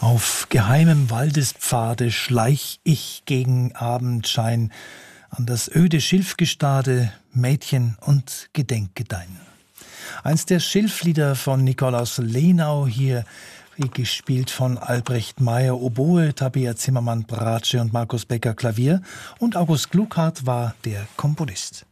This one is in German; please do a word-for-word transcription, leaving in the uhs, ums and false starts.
Auf geheimem Waldespfade schleich ich gegen Abendschein an das öde Schilfgestade, Mädchen und gedenke dein. Eins der Schilflieder von Nikolaus Lenau, hier gespielt von Albrecht Meyer Oboe, Tabea Zimmermann Bratsche und Markus Becker Klavier, und August Klughardt war der Komponist.